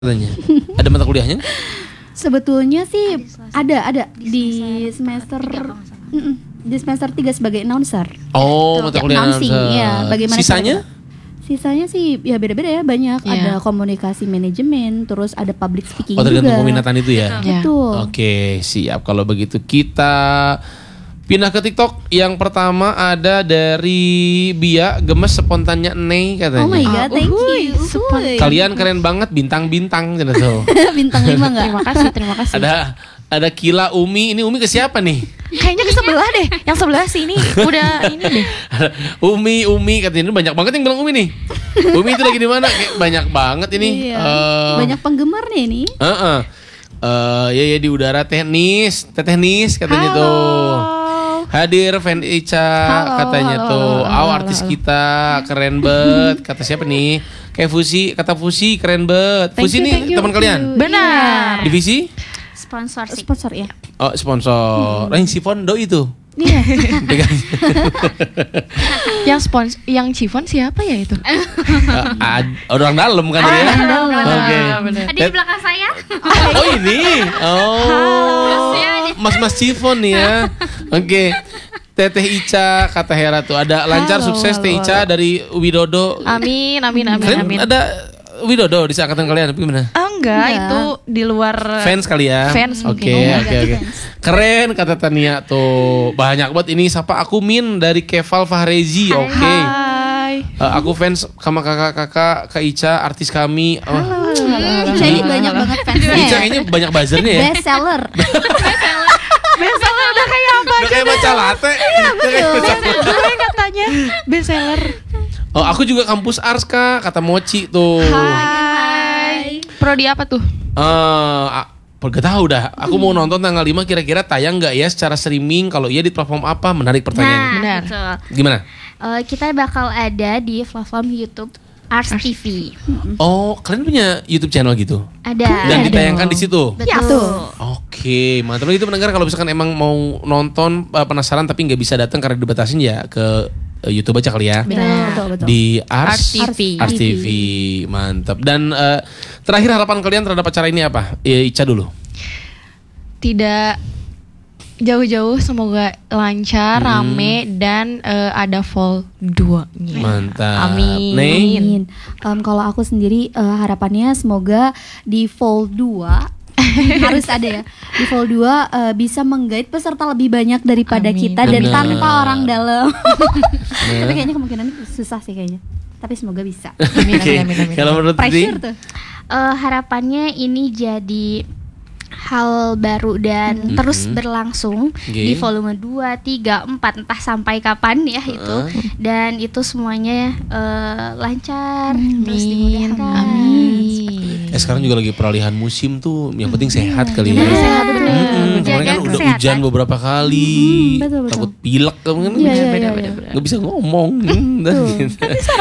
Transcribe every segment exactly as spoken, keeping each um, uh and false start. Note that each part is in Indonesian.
katanya. Ada mata kuliahnya? Sebetulnya sih ada ada di semester di semester tiga sebagai announcer. Oh, mata kuliah announcing, announcer. ya, bagaimana Sisanya? cara- Sisanya sih ya beda-beda ya, banyak. Yeah. Ada komunikasi manajemen, terus ada public speaking Oh, tergantung juga. peminatan itu ya. Ya. Betul. Oke, siap. Kalau begitu kita pindah ke TikTok. Yang pertama ada dari Bia, gemes spontannya Nei katanya. Oh my god, thank Uhuy, you. super. Uhuy. Kalian keren banget, bintang-bintang gitu tuh. Bintang lima enggak? Terima kasih, terima kasih. Ada ada Kila Umi. Ini Umi ke siapa nih? Kayaknya ke sebelah deh. Yang sebelah sini udah ini deh. Umi, Umi katanya ini banyak banget yang bilang Umi nih. Umi itu lagi di mana? Kayak banyak banget ini. Iya. Eh, Banyak penggemar nih ini. Heeh. Eh, ya ya di udara teknis, teknis katanya Halo. tuh. Hadir fan Ica Halo, katanya halo, tuh. halo, Aw halo, artis halo. kita keren banget. Kata siapa nih? Kayak Fusi, kata Fusi keren banget. Thank Fusi you, nih thank you. teman kalian. Benar. Divisi? Sponsor sih. Sponsor ya. Oh, sponsor. Hmm. Yang sifon do itu. Iya. Pegang. Yang spons yang chiffon siapa ya itu? Eh, ad- orang dalam kan ya. Oke. Ada di belakang saya. Oh ini. Oh. Mas-mas Cifon nih ya. Oke. Teteh Ica kata Hera tuh ada lancar Halo, sukses halo, Teh Ica halo. dari Widodo. Amin, amin, amin, Kalian amin. ada Widodo di seangkatan kalian apa gimana? Ah, enggak, Enggak. itu di luar Fans kali ya. Fans Oke, mungkin. oke, oke. Keren kata Tania tuh. Banyak banget ini siapa aku Min dari Keval Fahrezi. Oke. Hai. Eh, aku fans sama kakak-kakak Kak Ica artis kami. Oh. Ica ini banyak banget fansnya. Ica ya. kayaknya banyak buzzernya ya. Best seller. Bestseller udah kayak apa? Udah kayak baca latte. Udah kayak baca latte. Gue katanya bestseller. Oh, aku juga kampus Ars Kak, kata Mochi tuh. Hai. Prodi apa tuh? Eh, ah, gak tahu dah. Aku mau nonton tanggal lima kira-kira tayang nggak ya secara streaming? Kalau iya di platform apa? Menarik pertanyaannya. Nah, Benar. betul. Gimana? Eh, kita bakal ada di platform YouTube Ars T V. Oh, kalian punya YouTube channel gitu? Ada. Dan Ada ditayangkan dong. di situ. Betul. Oke, mantap. Itu pendengar kalau misalkan emang mau nonton eh, penasaran tapi nggak bisa datang karena dibatasin ya ke eh, YouTube aja kali ya. Betul, betul, betul. Di Ars, Ars T V. Ars T V, mantap. Dan eh, terakhir harapan kalian terhadap acara ini apa? Ya, Ica dulu. Tidak jauh-jauh, semoga lancar, Hmm. rame dan eh, ada vol dua-nya. Mantap. Amin. Nih. Amin. Em, kalau aku sendiri eh, harapannya semoga di Vol dua harus ada ya. Di Vol dua eh, bisa menggait peserta lebih banyak daripada Amin. kita dan Benar. tanpa orang dalam. Tapi kayaknya kemungkinan susah sih kayaknya. Tapi semoga bisa. Amin, Oke. amin, amin, amin. Kalau menurut Titi? Pressure tuh. Eh, harapannya ini jadi hal baru dan Mhm. terus berlangsung Oke. di volume dua, tiga, empat entah sampai kapan ya itu. Dan itu semuanya eh, lancar, terus Amin. dimudahkan. Amin. Eh sekarang juga lagi peralihan musim tuh, yang penting sehat kali ya. Benar, sehat, benar. Mm-mm, kemarin kan Jaga udah kesehatan. hujan beberapa kali, Mm-mm, betul, betul. takut pilek kamu kan, Iya, iya, Beda, iya, beda, iya. beda. nggak bisa ngomong. Dan gitu.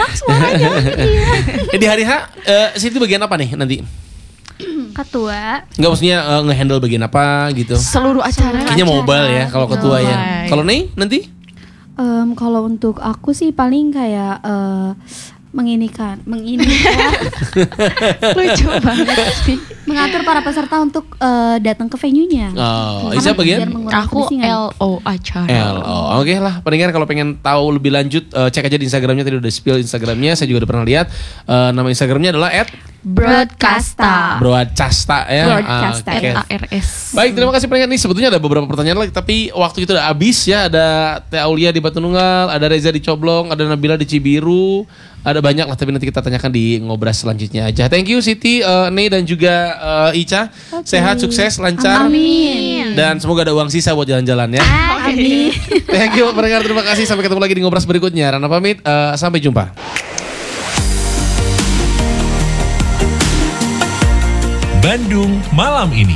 Eh, di hari H, eh, Siti bagian apa nih nanti? Ketua Nggak maksudnya eh, ngehandle bagian apa gitu? Seluruh acara. Kayaknya mobile ya kalau ketua ya. Mobile. Kalau Nei nanti? Em, kalau untuk aku sih paling kayak eh, menginikan, menginikan, Lucu banget sih. mengatur para peserta untuk eh, datang ke venue-nya. Oh, Karena Isa bagian? biar mengurangi Aku kebisingan. L O acara. L O. Oke lah, pendengar kalau pengen tahu lebih lanjut eh, cek aja di Instagramnya, tadi udah spill Instagramnya, saya juga udah pernah lihat. Eh, nama Instagramnya adalah at Broadcasta. Broadcasta ya. Broadcasta. Oke. R A R S. Baik, terima kasih pendengar nih. Sebetulnya ada beberapa pertanyaan lagi, tapi waktu itu udah habis ya. Ada Teh Aulia di Batu Nunggal, ada Reza di Coblong, ada Nabila di Cibiru, ada banyak lah. Tapi nanti kita tanyakan di ngobras selanjutnya aja. Thank you Siti, eh, Nei dan juga eh, Ica. Sehat, sukses, lancar. Amin. Dan semoga ada uang sisa buat jalan-jalan ya. Amin. Thank you pendengar, terima kasih. Sampai ketemu lagi di ngobras berikutnya. Rana pamit, eh, sampai jumpa. Bandung malam ini.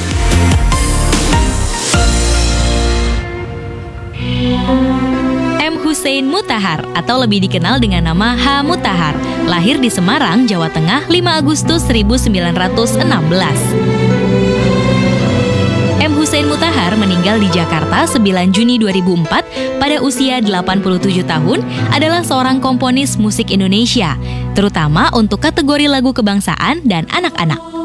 M. Hussein Mutahar atau lebih dikenal dengan nama H. Mutahar, lahir di Semarang, Jawa Tengah lima Agustus seribu sembilan ratus enam belas. M. Hussein Mutahar meninggal di Jakarta sembilan Juni dua ribu empat pada usia delapan puluh tujuh tahun adalah seorang komponis musik Indonesia, terutama untuk kategori lagu kebangsaan dan anak-anak.